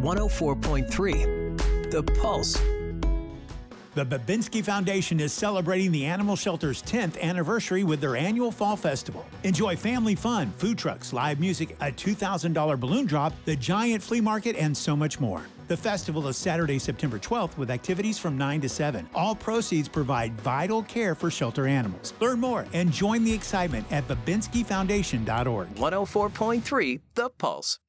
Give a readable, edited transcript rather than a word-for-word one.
104.3 The Pulse. The Babinski Foundation is celebrating the Animal Shelter's 10th anniversary with their annual Fall Festival. Enjoy family fun, food trucks, live music, a $2,000 balloon drop, the giant flea market, and so much more. The festival is Saturday, September 12th with activities from 9 to 7. All proceeds provide vital care for shelter animals. Learn more and join the excitement at babinskifoundation.org. 104.3 The Pulse.